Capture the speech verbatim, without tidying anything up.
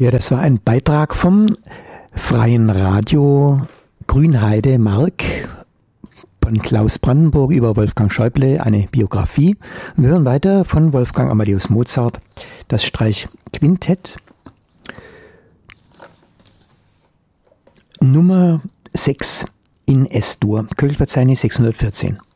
Ja, das war ein Beitrag vom Freien Radio Grünheide Mark von Klaus Brandenburg über Wolfgang Schäuble, eine Biografie. Wir hören weiter von Wolfgang Amadeus Mozart, das Streichquintett Nummer sechs in S-Dur, Köchelverzeichnis sechshundertvierzehn.